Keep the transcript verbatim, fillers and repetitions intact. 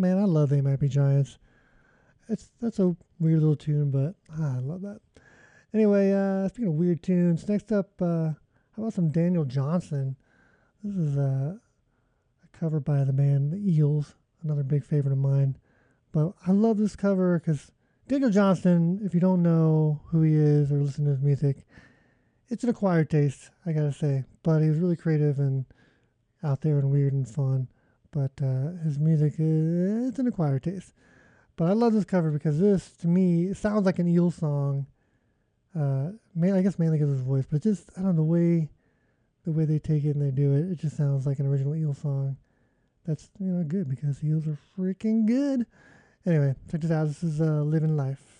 man, I love They Might Be Giants. It's that's a weird little tune, but ah, I love that. Anyway, uh, speaking of weird tunes, next up, uh, how about some Daniel Johnston? This is uh, a cover by the band The Eels, another big favorite of mine. But I love this cover because Daniel Johnston, if you don't know who he is or listen to his music, it's an acquired taste, I gotta say. But he's really creative and out there and weird and fun. But uh, his music is it's an acquired taste. But I love this cover because this, to me, it sounds like an Eel song. Uh, I guess mainly because of his voice, but it just I don't know the way the way they take it and they do it. It just sounds like an original Eel song. That's you know good because Eels are freaking good. Anyway, check this out. This is uh, "Living Life."